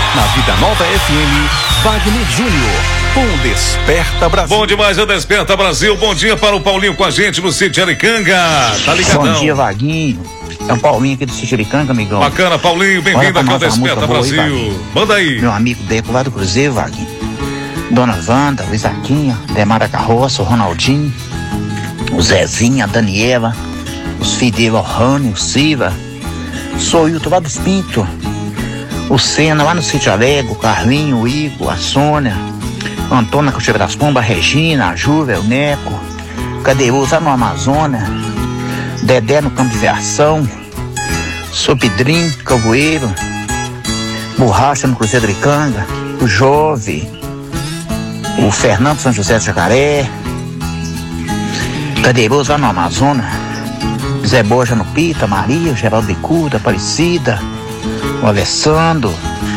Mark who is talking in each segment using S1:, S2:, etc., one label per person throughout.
S1: Na Vida Nova FM, Wagner Júnior, com Desperta Brasil.
S2: Bom demais, é o Desperta Brasil. Bom dia para o Paulinho com a gente no sítio Aricanga. Tá ligadão?
S3: Bom dia, Vaguinho. É o Paulinho aqui do sítio Aricanga, amigão.
S2: Bacana, Paulinho, bem-vindo aqui ao Desperta Brasil.
S3: Aí,
S2: manda aí.
S3: Meu amigo Deco lá do Cruzeiro, Vaguinho. Dona Wanda, o Isaquinha, Demara Carroça, o Ronaldinho, o Zezinho, a Daniela, os filhos dele, o Rani, o Silva, sou o Hilton lá dos Pinto, o Senna lá no Sítio Alegre, o Carlinho, o Igor, a Sônia, o Antônio na Cocheira das Pombas, a Regina, a Júlia, o Neco, o Cadeiroso lá no Amazônia, Dedé no Campo de Viação, Sopidrinho, Cavoeiro, Borracha no Cruzeiro do Aricanga, o Jove, o Fernando São José de Jacaré, Cadeiroso lá no Amazonas, Zé Borja no Pita, Maria, Geraldo Bicuda, Aparecida, o Alessandro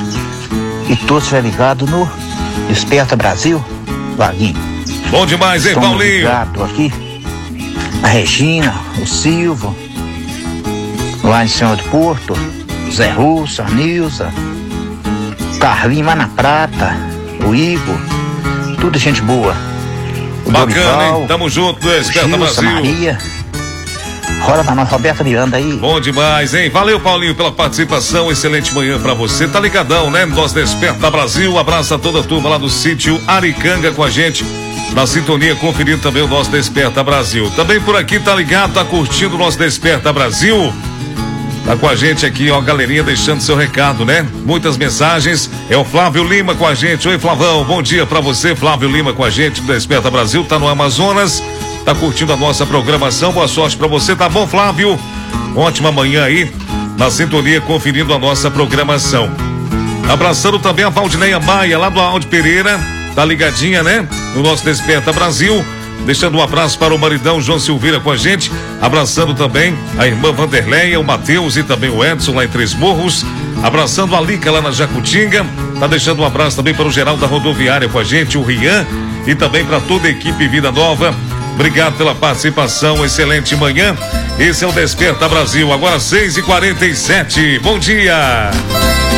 S3: e todos já ligados no Desperta Brasil, Vaguinho.
S2: Bom demais, hein,
S3: Estamos
S2: Paulinho?
S3: ligados aqui, a Regina, o Silva, lá em Senhor do Porto, o Zé Russo, a Nilza, Carlinho lá na Prata, o Igor, tudo gente boa. O
S2: Bacana,
S3: Dorival,
S2: hein? Tamo junto, Desperta
S3: Gilson,
S2: Brasil.
S3: Maria. Rola pra nós, Roberta Miranda aí.
S2: Bom demais, hein? Valeu, Paulinho, pela participação. Excelente manhã pra você. Tá ligadão, né? Nós Desperta Brasil. Abraça toda a turma lá do sítio Aricanga com a gente. Na sintonia, conferindo também o nosso Desperta Brasil. Também por aqui, tá ligado, tá curtindo o nosso Desperta Brasil. Tá com a gente aqui, ó, galerinha deixando seu recado, né? Muitas mensagens. É o Flávio Lima com a gente. Oi, Flavão, bom dia pra você. Flávio Lima com a gente do Desperta Brasil, tá no Amazonas. Tá curtindo a nossa programação, boa sorte pra você, tá bom, Flávio? Ótima manhã aí, na sintonia, conferindo a nossa programação. Abraçando também a Valdineia Maia, lá do Alde Pereira, tá ligadinha, né? No nosso Desperta Brasil, deixando um abraço para o maridão João Silveira com a gente, abraçando também a irmã Vanderleia, o Matheus e também o Edson lá em Três Morros, abraçando a Lica lá na Jacutinga, tá deixando um abraço também para o geral da rodoviária com a gente, o Rian, e também para toda a equipe Vida Nova. Obrigado pela participação, excelente manhã. Esse é o Desperta Brasil, agora 6h47. Bom dia.